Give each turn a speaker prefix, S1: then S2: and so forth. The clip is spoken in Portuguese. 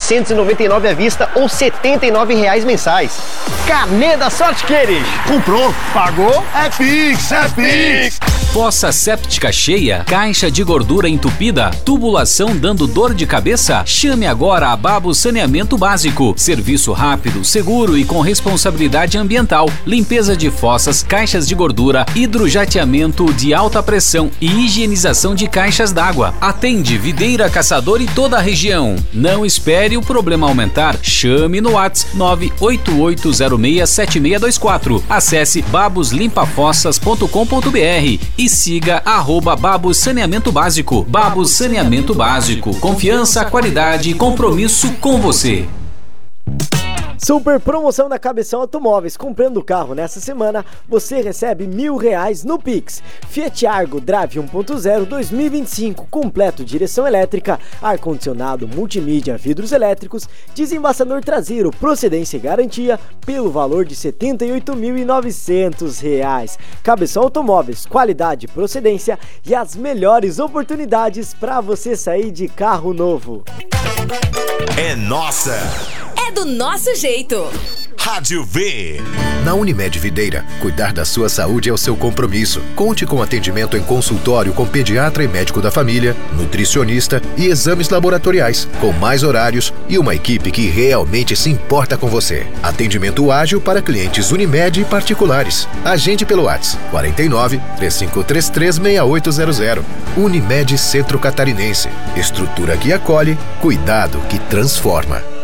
S1: 999 à vista ou R$ 79 mensais. Carnê da Sorte Queires.
S2: Comprou, pagou, é Pix, é Pix.
S3: Fossa séptica cheia, caixa de gordura entupida, tubulação dando dor de cabeça? Chame agora a Babo Saneamento Básico. Serviço rápido, seguro e com responsabilidade ambiental. Limpeza de fossas, caixas de gordura, hidrojateamento de alta pressão e higienização de caixas d'água. Atende Videira, Caçador e toda a região. Não espere o problema aumentar. Chame no WhatsApp 988067624. Acesse baboslimpafossas.com.br e siga @Babos Saneamento Básico. Babos Saneamento Básico. Confiança, qualidade e compromisso com você.
S4: Super promoção da Cabeção Automóveis. Comprando o carro nessa semana, você recebe R$1.000 no Pix. Fiat Argo Drive 1.0 2025, completo direção elétrica, ar-condicionado, multimídia, vidros elétricos, desembaçador traseiro, procedência e garantia, pelo valor de R$ 78.900. Cabeção Automóveis, qualidade, procedência e as melhores oportunidades para você sair de carro novo.
S5: É nossa!
S6: É do nosso jeito.
S5: Rádio V.
S7: Na Unimed Videira, cuidar da sua saúde é o seu compromisso. Conte com atendimento em consultório com pediatra e médico da família, nutricionista e exames laboratoriais, com mais horários e uma equipe que realmente se importa com você. Atendimento ágil para clientes Unimed e particulares. Agende pelo WhatsApp 49 3533 6800. Unimed Centro Catarinense. Estrutura que acolhe, cuidado que transforma.